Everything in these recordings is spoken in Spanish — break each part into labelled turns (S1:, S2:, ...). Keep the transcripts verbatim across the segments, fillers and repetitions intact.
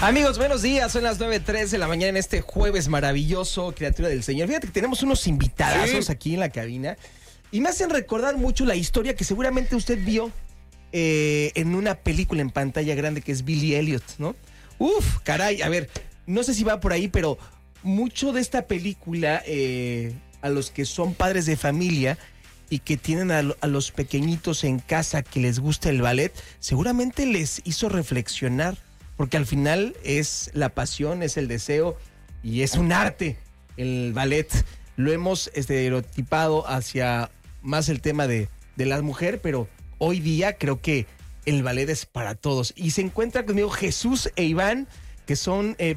S1: Amigos, buenos días. Son las nueve tres de la mañana en este jueves maravilloso, criatura del Señor. Fíjate que tenemos unos invitadazos sí. aquí en la cabina y me hacen recordar mucho la historia que seguramente usted vio eh, en una película en pantalla grande que es Billy Elliot, ¿no? Uf, caray, a ver, no sé si va por ahí, pero mucho de esta película, eh, a los que son padres de familia y que tienen a, a los pequeñitos en casa que les gusta el ballet, seguramente les hizo reflexionar. Porque al final es la pasión, es el deseo y es un arte. El ballet lo hemos estereotipado hacia más el tema de, de la mujer, pero hoy día creo que el ballet es para todos. Y se encuentra conmigo Jesús e Iván, que son eh,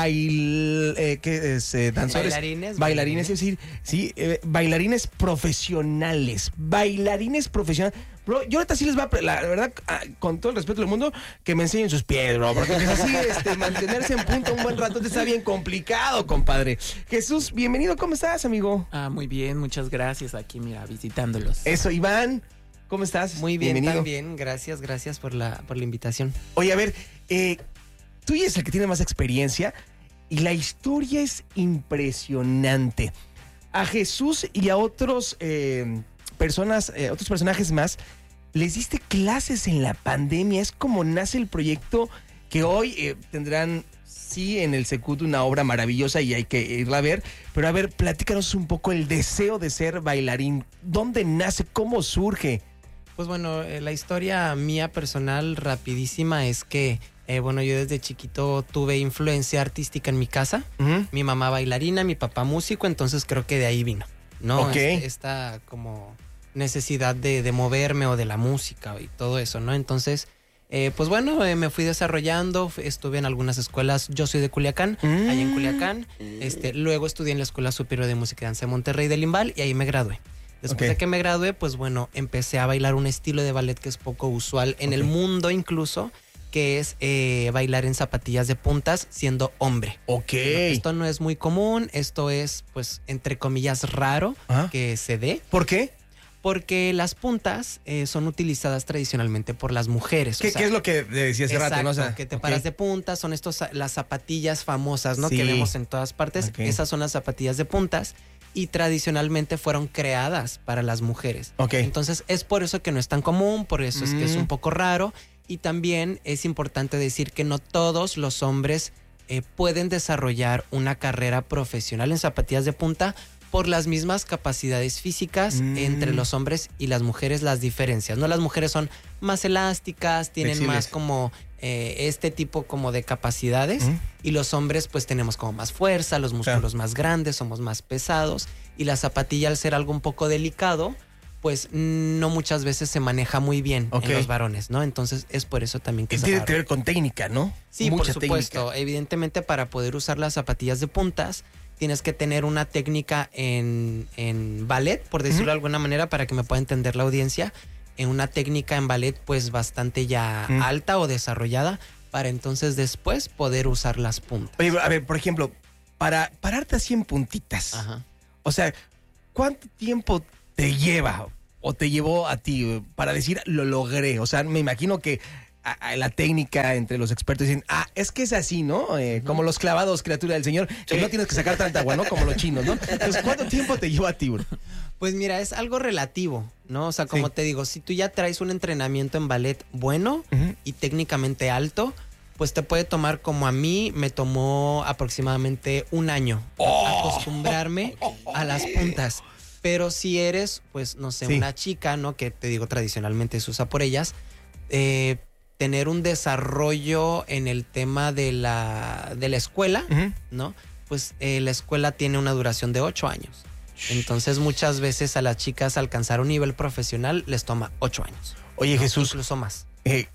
S1: bail, eh, ¿qué es? Eh, danzores.
S2: Bailarines.
S1: Bailarines, es decir, sí, eh, bailarines profesionales. Bailarines profesionales. Bro, yo ahorita sí les va a, la verdad, con todo el respeto del mundo, que me enseñen sus pies, bro, porque es así, este, mantenerse en punto un buen rato está bien complicado, compadre. Jesús, bienvenido, ¿cómo estás, amigo?
S2: Ah, muy bien, muchas gracias, aquí, mira, visitándolos.
S1: Eso, Iván, ¿cómo estás?
S3: Muy bien,
S1: bienvenido.
S3: También, gracias, gracias por la, por la invitación.
S1: Oye, a ver, eh, tú ya es el que tiene más experiencia y la historia es impresionante. A Jesús y a otros... Eh, personas, eh, otros personajes más, les diste clases en la pandemia. Es como nace el proyecto que hoy eh, tendrán, sí, en el Secut una obra maravillosa y hay que irla a ver. Pero a ver, platícanos un poco el deseo de ser bailarín. ¿Dónde nace? ¿Cómo surge?
S3: Pues bueno, eh, la historia mía personal rapidísima es que, eh, bueno, yo desde chiquito tuve influencia artística en mi casa. Uh-huh. Mi mamá bailarina, mi papá músico, entonces creo que de ahí vino, ¿no?
S1: Okay.
S3: Este, esta como necesidad de, de moverme o de la música y todo eso, ¿no? Entonces, eh, pues bueno, eh, me fui desarrollando, estuve en algunas escuelas, yo soy de Culiacán, mm. allá en Culiacán, este, luego estudié en la Escuela Superior de Música y Danza de Monterrey del Imbal y ahí me gradué. Después okay. de que me gradué, pues bueno, empecé a bailar un estilo de ballet que es poco usual en okay. el mundo incluso, que es eh, bailar en zapatillas de puntas siendo hombre.
S1: Ok.
S3: Esto no es muy común, esto es, pues, entre comillas, raro ¿Ah? que se dé.
S1: ¿Por qué?
S3: Porque las puntas eh, son utilizadas tradicionalmente por las mujeres.
S1: ¿Qué,
S3: o sea,
S1: ¿qué es lo que decía hace
S3: exacto,
S1: rato? ¿no? O sea,
S3: que te
S1: okay.
S3: paras de puntas, son estos, las zapatillas famosas, ¿no?
S1: Sí.
S3: Que vemos en todas partes.
S1: Okay.
S3: Esas son las zapatillas de puntas y tradicionalmente fueron creadas para las mujeres.
S1: Okay.
S3: Entonces es por eso que no es tan común, por eso mm. es que es un poco raro. Y también es importante decir que no todos los hombres eh, pueden desarrollar una carrera profesional en zapatillas de punta por las mismas capacidades físicas mm. entre los hombres y las mujeres, las diferencias, ¿no? Las mujeres son más elásticas, tienen Flexibles. más como eh, este tipo como de capacidades mm. y los hombres pues tenemos como más fuerza, los músculos claro. más grandes, somos más pesados y la zapatilla al ser algo un poco delicado pues no muchas veces se maneja muy bien okay. en los varones, ¿no? Entonces es por eso también que...
S1: Tiene que ver con técnica, ¿no?
S3: Sí,
S1: Mucha
S3: por supuesto.
S1: Técnica.
S3: Evidentemente para poder usar las zapatillas de puntas tienes que tener una técnica en, en ballet, por decirlo uh-huh. de alguna manera, para que me pueda entender la audiencia, en una técnica en ballet pues bastante ya uh-huh. alta o desarrollada, para entonces después poder usar las puntas.
S1: Oye, a ver, por ejemplo, para pararte así en puntitas, Ajá. o sea, ¿cuánto tiempo te lleva o te llevó a ti para decir lo logré? O sea, me imagino que a, a la técnica entre los expertos dicen, ah, es que es así, ¿no? Eh, uh-huh. Como los clavados, criatura del Señor, que sí. no tienes que sacar tanta agua, ¿no? Como los chinos, ¿no? Entonces, ¿cuánto tiempo te lleva a ti, bro?
S3: Pues mira, es algo relativo, ¿no? O sea, como sí. te digo, si tú ya traes un entrenamiento en ballet bueno uh-huh. y técnicamente alto, pues te puede tomar como a mí me tomó aproximadamente un año oh. acostumbrarme a las puntas. Pero si eres, pues, no sé, sí. una chica, ¿no? Que te digo, tradicionalmente se usa por ellas, eh, tener un desarrollo en el tema de la, de la escuela, uh-huh. ¿no? Pues eh, la escuela tiene una duración de ocho años. Entonces, muchas veces a las chicas alcanzar un nivel profesional les toma ocho años.
S1: Oye,
S3: ¿no?
S1: Jesús.
S3: Incluso más.
S1: Eh,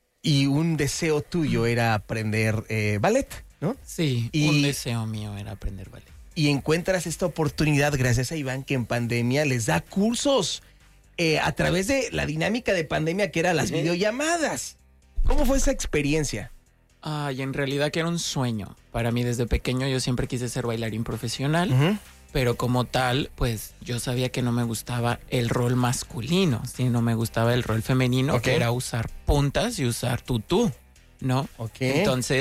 S1: y un deseo tuyo era aprender eh, ballet, ¿no?
S2: Sí, y... un deseo mío era aprender ballet.
S1: Y encuentras esta oportunidad gracias a Iván que en pandemia les da cursos eh, a través de la dinámica de pandemia que eran las uh-huh. videollamadas. ¿Cómo fue esa experiencia?
S2: Ay, en realidad que era un sueño. Para mí desde pequeño yo siempre quise ser bailarín profesional, uh-huh. pero como tal, pues yo sabía que no me gustaba el rol masculino, sino me gustaba el rol femenino, okay. que era usar puntas y usar tutú, ¿no?
S1: Ok.
S2: Entonces...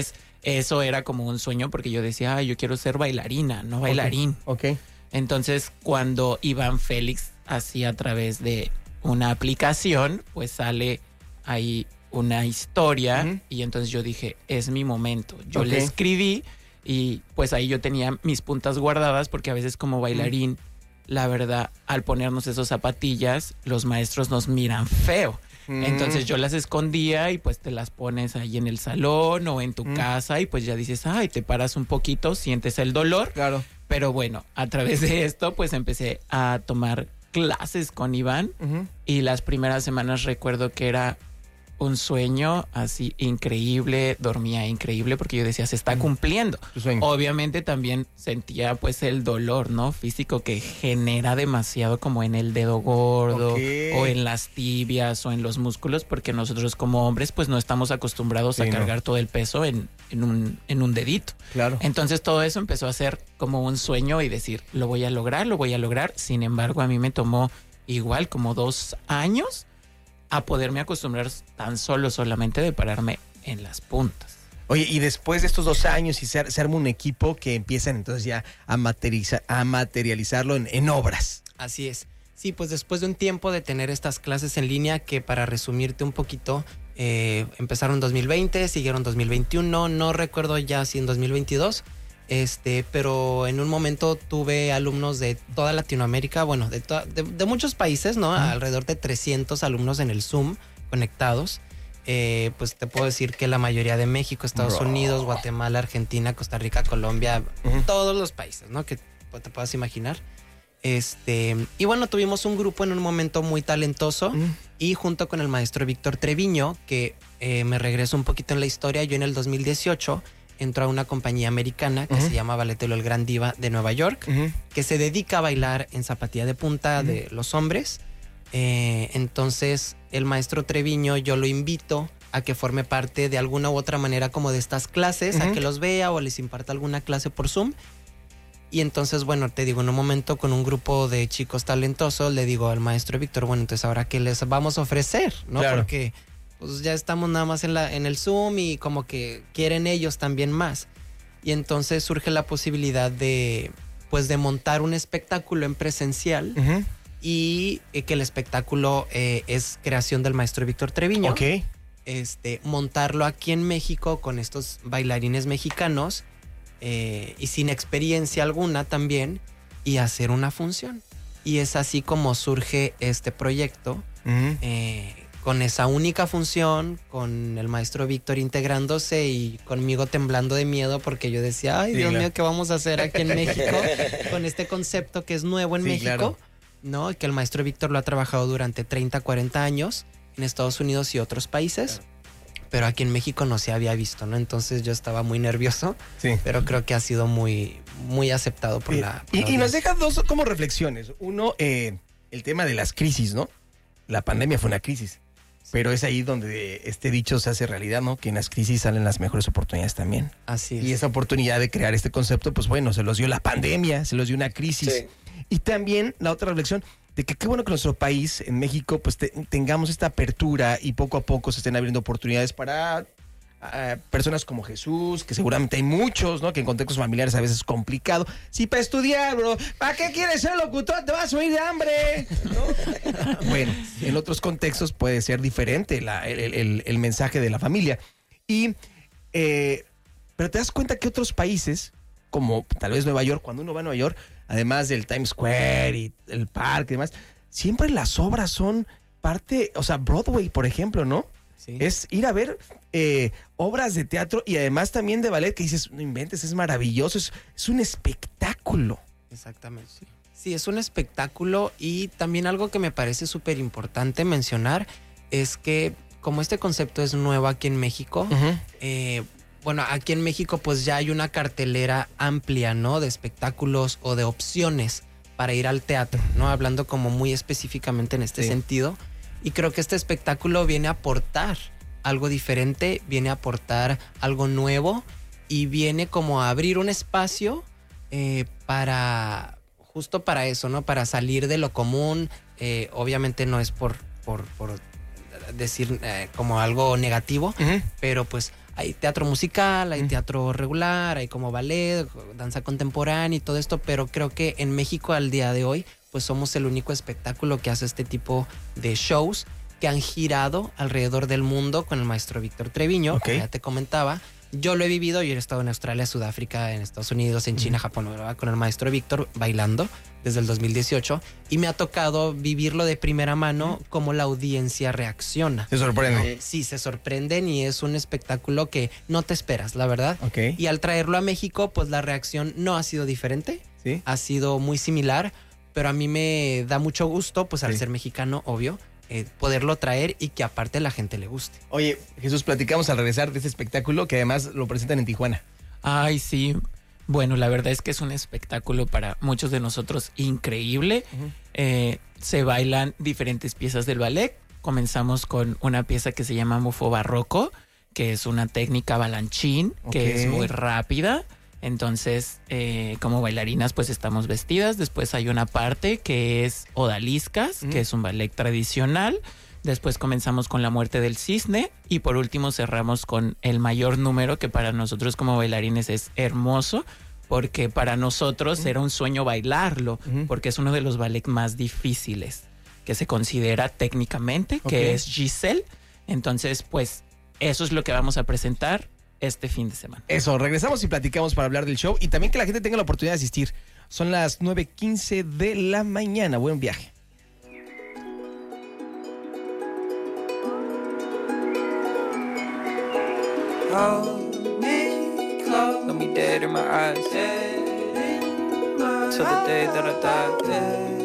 S2: eso era como un sueño porque yo decía, ay, yo quiero ser bailarina, no bailarín.
S1: Ok.
S2: Entonces, cuando Iván Félix hacía a través de una aplicación, pues sale ahí una historia uh-huh. y entonces yo dije, es mi momento. Yo okay. le escribí y pues ahí yo tenía mis puntas guardadas porque a veces como bailarín, uh-huh. la verdad, al ponernos esas zapatillas, los maestros nos miran feo. Uh-huh. Entonces yo las escondía y pues te las pones ahí en el salón o en tu uh-huh. casa y pues ya dices, ay, te paras un poquito, sientes el dolor.
S1: Claro.
S2: Pero bueno, a través de esto pues empecé a tomar clases con Iván uh-huh. y las primeras semanas recuerdo que era un sueño así increíble, dormía increíble porque yo decía, se está cumpliendo. Obviamente también sentía pues el dolor, ¿no? Físico que genera demasiado como en el dedo gordo okay. o en las tibias o en los músculos porque nosotros como hombres pues no estamos acostumbrados sí, a cargar no. todo el peso en, en, un, en un dedito.
S1: Claro.
S2: Entonces todo eso empezó a ser como un sueño y decir, lo voy a lograr, lo voy a lograr. Sin embargo, a mí me tomó igual como dos años a poderme acostumbrar tan solo solamente de pararme en las puntas.
S1: Oye, y después de estos dos años y se, se arma un equipo que empiezan entonces ya a, materializa, a materializarlo en, en obras.
S3: Así es. Sí, pues después de un tiempo de tener estas clases en línea que para resumirte un poquito, eh, empezaron en dos mil veinte, siguieron dos mil veintiuno, no recuerdo ya si en dos mil veintidós, este, pero en un momento tuve alumnos de toda Latinoamérica, bueno, de, to- de, de muchos países, ¿no? Uh-huh. Alrededor de trescientos alumnos en el Zoom conectados. Eh, pues te puedo decir que la mayoría de México, Estados Bro. Unidos, Guatemala, Argentina, Costa Rica, Colombia, uh-huh. todos los países, ¿no? Que te puedas imaginar. Este, y bueno, tuvimos un grupo en un momento muy talentoso uh-huh. y junto con el maestro Víctor Treviño, que eh, me regreso un poquito en la historia, yo en el dos mil dieciocho entró a una compañía americana que uh-huh. se llama Balletelo El Gran Diva de Nueva York, uh-huh. que se dedica a bailar en zapatilla de punta uh-huh. de los hombres. Eh, entonces, el maestro Treviño, yo lo invito a que forme parte de alguna u otra manera como de estas clases, uh-huh. a que los vea o les imparta alguna clase por Zoom. Y entonces, bueno, te digo, en un momento con un grupo de chicos talentosos, le digo al maestro Víctor, bueno, entonces ahora qué les vamos a ofrecer, ¿no?
S1: Claro.
S3: Porque pues ya estamos nada más en, la, en el Zoom y como que quieren ellos también más. Y entonces surge la posibilidad de, pues, de montar un espectáculo en presencial uh-huh. y eh, que el espectáculo eh, es creación del maestro Víctor Treviño.
S1: Ok.
S3: Este, montarlo aquí en México con estos bailarines mexicanos eh, y sin experiencia alguna también y hacer una función. Y es así como surge este proyecto. Uh-huh. Eh, con esa única función, con el maestro Víctor integrándose y conmigo temblando de miedo porque yo decía, ay, sí, Dios claro. mío, ¿qué vamos a hacer aquí en México con este concepto que es nuevo en sí, México? Claro. ¿No? Que el maestro Víctor lo ha trabajado durante treinta, cuarenta años en Estados Unidos y otros países, claro. pero aquí en México no se había visto, ¿no? Entonces yo estaba muy nervioso, sí. pero creo que ha sido muy, muy aceptado por
S1: sí.
S3: la... Por
S1: y,
S3: la
S1: y nos deja dos como reflexiones. Uno, eh, el tema de las crisis, ¿no? La pandemia fue una crisis. Pero es ahí donde este dicho se hace realidad, ¿no? Que en las crisis salen las mejores oportunidades también.
S3: Así es.
S1: Y esa oportunidad de crear este concepto, pues bueno, se los dio la pandemia, se los dio una crisis. Sí. Y también la otra reflexión de que qué bueno que nuestro país, en México, pues te, tengamos esta apertura y poco a poco se estén abriendo oportunidades para uh, personas como Jesús, que seguramente hay muchos, ¿no? Que en contextos familiares a veces es complicado. Sí, para estudiar, bro. ¿Para qué quieres ser locutor? Te vas a morir de hambre, ¿no? Bueno, en otros contextos puede ser diferente la, el, el, el mensaje de la familia. Y, eh, pero te das cuenta que otros países, como tal vez Nueva York, cuando uno va a Nueva York, además del Times Square y el parque y demás, siempre las obras son parte, o sea, Broadway, por ejemplo, ¿no? Sí. Es ir a ver eh, obras de teatro y además también de ballet que dices, no inventes, es maravilloso, es, es un espectáculo.
S3: Exactamente. Sí. sí, es un espectáculo y también algo que me parece súper importante mencionar es que como este concepto es nuevo aquí en México, uh-huh. eh, bueno, aquí en México pues ya hay una cartelera amplia, ¿no? De espectáculos o de opciones para ir al teatro, ¿no? Hablando como muy específicamente en este sí. sentido. Y creo que este espectáculo viene a aportar algo diferente, viene a aportar algo nuevo y viene como a abrir un espacio eh, para, justo para eso, ¿no? Para salir de lo común. Eh, obviamente no es por, por, por decir eh, como algo negativo, uh-huh. pero pues hay teatro musical, hay
S1: Mm.
S3: teatro regular, hay como ballet, danza contemporánea y todo esto, pero creo que en México al día de hoy, pues somos el único espectáculo que hace este tipo de shows que han girado alrededor del mundo con el maestro Víctor Treviño,
S1: Ok.
S3: que ya te comentaba. Yo lo he vivido, yo he estado en Australia, Sudáfrica, en Estados Unidos, en China, Japón, ¿verdad? Con el maestro Víctor bailando desde el dos mil dieciocho y me ha tocado vivirlo de primera mano cómo la audiencia reacciona.
S1: Se sorprende.
S3: Eh, sí, se sorprenden y es un espectáculo que no te esperas, la verdad.
S1: Ok.
S3: Y al traerlo a México, pues la reacción no ha sido diferente,
S1: Sí.
S3: ha sido muy similar, pero a mí me da mucho gusto, pues al
S1: Sí.
S3: ser mexicano, obvio, eh, poderlo traer y que aparte la gente le guste.
S1: Oye, Jesús, platicamos al regresar de este espectáculo que además lo presentan en Tijuana.
S2: Ay, sí. Bueno, la verdad es que es un espectáculo para muchos de nosotros increíble.
S1: Ujú.
S2: Eh, se bailan diferentes piezas del ballet. Comenzamos con una pieza que se llama Mufo Barroco, que es una técnica balanchín,
S1: Ok.
S2: que es muy rápida. Entonces, eh, como bailarinas, pues estamos vestidas. Después hay una parte que es Odaliscas,
S1: Ujú.
S2: que es un ballet tradicional. Después comenzamos con La muerte del cisne y por último cerramos con el mayor número, que para nosotros como bailarines es hermoso, porque para nosotros era un sueño bailarlo,
S1: Ujú.
S2: porque es uno de los ballets más difíciles que se considera técnicamente,
S1: Ok.
S2: que es Giselle. Entonces, pues eso es lo que vamos a presentar este fin de semana.
S1: Eso, regresamos y platicamos para hablar del show y también que la gente tenga la oportunidad de asistir. Son las nueve quince de la mañana. Buen viaje.
S4: Hold me close, let me dead in my eyes. Till the day that I die.